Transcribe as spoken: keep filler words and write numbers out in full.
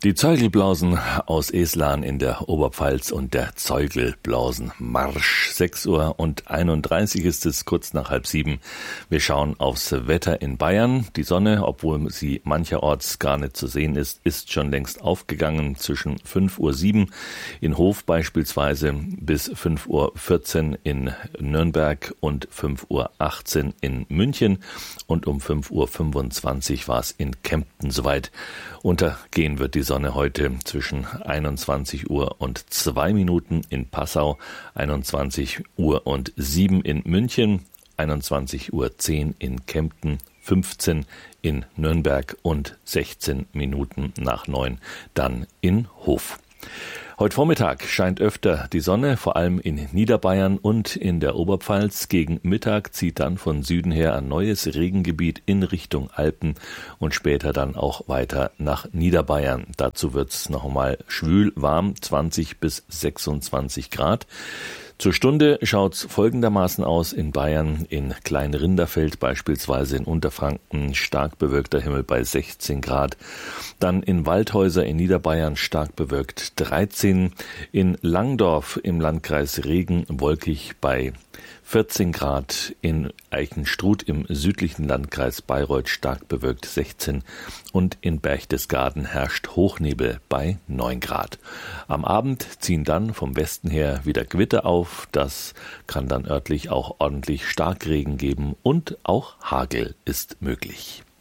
Die Zeugelblausen aus Eslan in der Oberpfalz und der Zeugelblausenmarsch. sechs Uhr und einunddreißig ist es, kurz nach halb sieben. Wir schauen aufs Wetter in Bayern. Die Sonne, obwohl sie mancherorts gar nicht zu sehen ist, ist schon längst aufgegangen zwischen fünf Uhr sieben in Hof beispielsweise bis fünf Uhr vierzehn in Nürnberg und fünf Uhr achtzehn in München. Und um fünf Uhr fünfundzwanzig war es in Kempten soweit. Untergehen wird die Sonne heute zwischen einundzwanzig Uhr und zwei Minuten in Passau, einundzwanzig Uhr und sieben in München, einundzwanzig Uhr zehn in Kempten, fünfzehn in Nürnberg und sechzehn Minuten nach neun dann in Hof. Heute Vormittag scheint öfter die Sonne, vor allem in Niederbayern und in der Oberpfalz. Gegen Mittag zieht dann von Süden her ein neues Regengebiet in Richtung Alpen und später dann auch weiter nach Niederbayern. Dazu wird es noch einmal schwül warm, zwanzig bis sechsundzwanzig Grad. Zur Stunde schaut's folgendermaßen aus in Bayern, in Kleinrinderfeld beispielsweise in Unterfranken, stark bewölkter Himmel bei sechzehn Grad. Dann in Waldhäuser in Niederbayern stark bewölkt dreizehn. In Langdorf im Landkreis Regen wolkig bei vierzehn Grad. In Eichenstruth im südlichen Landkreis Bayreuth stark bewölkt sechzehn. Und in Berchtesgaden herrscht Hochnebel bei neun Grad. Am Abend ziehen dann vom Westen her wieder Gewitter auf. Das kann dann örtlich auch ordentlich Starkregen geben und auch Hagel ist möglich.